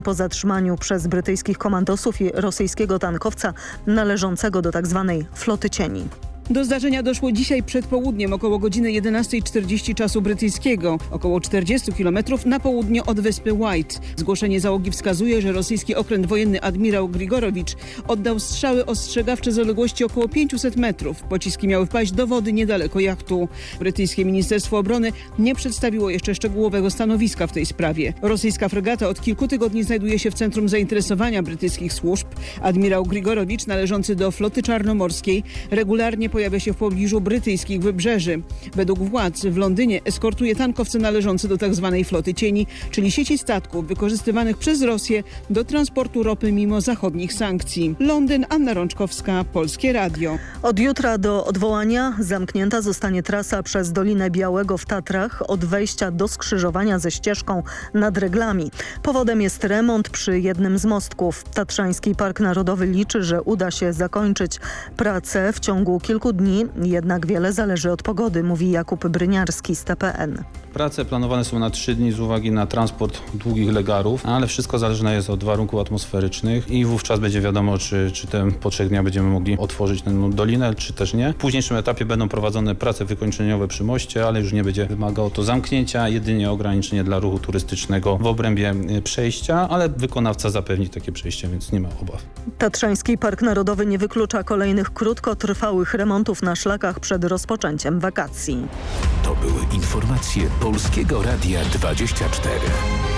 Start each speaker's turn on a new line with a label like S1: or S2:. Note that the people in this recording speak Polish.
S1: Po zatrzymaniu przez brytyjskich komandosów i rosyjskiego tankowca należącego do tzw. floty cieni.
S2: Do zdarzenia doszło dzisiaj przed południem, około godziny 11:40 czasu brytyjskiego, około 40 km na południe od wyspy White. Zgłoszenie załogi wskazuje, że rosyjski okręt wojenny admirał Grigorowicz oddał strzały ostrzegawcze z odległości około 500 metrów. Pociski miały wpaść do wody niedaleko jachtu. Brytyjskie Ministerstwo Obrony nie przedstawiło jeszcze szczegółowego stanowiska w tej sprawie. Rosyjska fregata od kilku tygodni znajduje się w centrum zainteresowania brytyjskich służb. Admirał Grigorowicz, należący do floty czarnomorskiej, regularnie pojawia się w pobliżu brytyjskich wybrzeży. Według władz w Londynie eskortuje tankowce należące do tzw. floty cieni, czyli sieci statków wykorzystywanych przez Rosję do transportu ropy mimo zachodnich sankcji. Londyn, Anna Rączkowska, Polskie Radio.
S1: Od jutra do odwołania zamknięta zostanie trasa przez Dolinę Białego w Tatrach od wejścia do skrzyżowania ze ścieżką nad Reglami. Powodem jest remont przy jednym z mostków. Tatrzański Park Narodowy liczy, że uda się zakończyć pracę w ciągu kilku dni, jednak wiele zależy od pogody, mówi Jakub Bryniarski z TPN.
S3: Prace planowane są na 3 dni z uwagi na transport długich legarów, ale wszystko zależne jest od warunków atmosferycznych i wówczas będzie wiadomo, czy po 3 dniach będziemy mogli otworzyć tę dolinę, czy też nie. W późniejszym etapie będą prowadzone prace wykończeniowe przy moście, ale już nie będzie wymagało to zamknięcia, jedynie ograniczenie dla ruchu turystycznego w obrębie przejścia, ale wykonawca zapewni takie przejście, więc nie ma obaw.
S1: Tatrzański Park Narodowy nie wyklucza kolejnych krótkotrwałych remontów na szlakach przed rozpoczęciem wakacji.
S4: To były informacje Polskiego Radia 24.